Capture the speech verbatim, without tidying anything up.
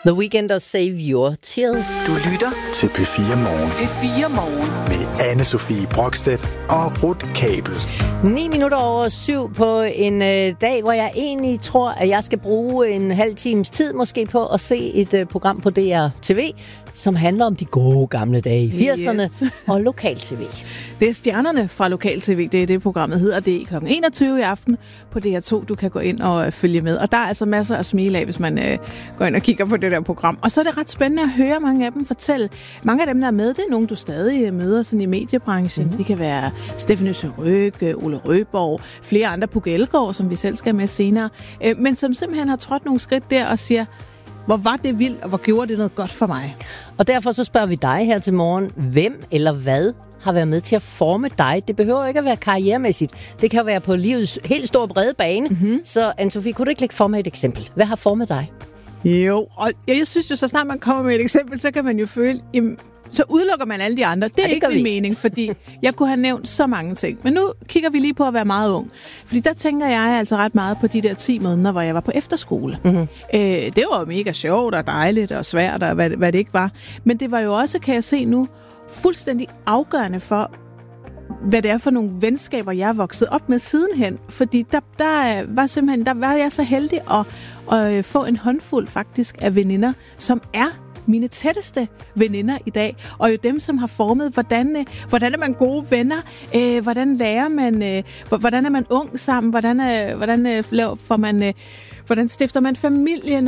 The Weeknd og Save Your Tears. Du lytter til P fire Morgen. P fire Morgen. Med Anne-Sophie Brokstedt og Ruth Kabel. Ni minutter over syv på en øh, dag, hvor jeg egentlig tror, at jeg skal bruge en halv times tid måske på at se et øh, program på D R T V, som handler om de gode gamle dage i firserne yes. og lokal-T V. Det er Stjernerne fra lokal-T V, det er det, programmet hedder. Det er klokken enogtyve i aften på D R to. Du kan gå ind og øh, følge med. Og der er altså masser at smile af, hvis man øh, går ind og kigger på det der program. Og så er det ret spændende at høre mange af dem fortælle. Mange af dem, der er med, det er nogen, du stadig møder sådan i mediebranchen. Mm-hmm. Det kan være Stephanie Sørøk, Ole Røborg, flere andre, Puk Elgård, som vi selv skal med senere. Øh, men som simpelthen har trådt nogle skridt der og siger, hvor var det vildt, og hvor gjorde det noget godt for mig? Og derfor så spørger vi dig her til morgen, hvem eller hvad har været med til at forme dig? Det behøver ikke at være karrieremæssigt. Det kan være på livets helt store brede bane. Mm-hmm. Så Anne-Sophie, kunne du ikke lægge for mig et eksempel? Hvad har formet dig? Jo, og jeg synes jo, så snart man kommer med et eksempel, så kan man jo føle, jamen, så udelukker man alle de andre. Det er ja, det ikke min vi. mening, fordi jeg kunne have nævnt så mange ting. Men nu kigger vi lige på at være meget ung. Fordi der tænker jeg altså ret meget på de der ti måneder, hvor jeg var på efterskole. Mm-hmm. Øh, det var jo mega sjovt og dejligt og svært, og hvad, hvad det ikke var. Men det var jo også, kan jeg se nu, fuldstændig afgørende for, hvad det er for nogle venskaber, jeg er vokset op med sidenhen. Fordi der, der var simpelthen, der var jeg så heldig at, at få en håndfuld faktisk af veninder, som er mine tætteste veninder i dag, og jo dem, som har formet, hvordan, hvordan er man gode venner, øh, hvordan lærer man, øh, hvordan er man ung sammen, hvordan, er, hvordan, øh, får man, øh, hvordan stifter man familien,